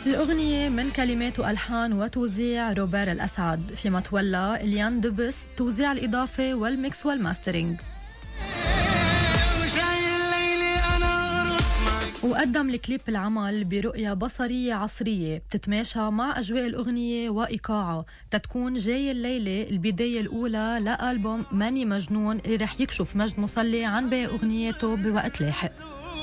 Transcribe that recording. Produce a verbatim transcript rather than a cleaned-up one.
الأغنية من كلمات وألحان وتوزيع روبير الأسعد، فيما تولى إليان دبس توزيع الإضافة والميكس والماسترينج، وقدم الكليب العمل برؤية بصرية عصرية بتتماشى مع أجواء الأغنية وإيقاعها، تتكون جاي الليلة البداية الأولى لألبوم ماني مجنون اللي رح يكشف مجد مصلي عن باقي أغنياته بوقت لاحق.